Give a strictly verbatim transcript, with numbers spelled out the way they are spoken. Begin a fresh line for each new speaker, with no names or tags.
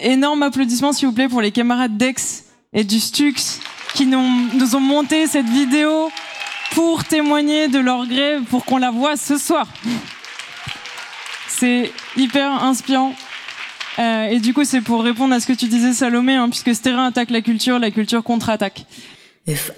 énorme applaudissement s'il vous plaît pour les camarades d'Aix et du Stux qui nous, nous ont monté cette vidéo pour témoigner de leur grève, pour qu'on la voie ce soir. C'est hyper inspirant. Euh, et du coup, c'est pour répondre à ce que tu disais, Salomé, hein, puisque ce terrain attaque la culture, la culture contre-attaque.
If